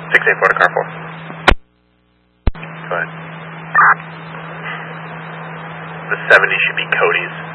684 to car 4. Go ahead. The 70 should be Cody's.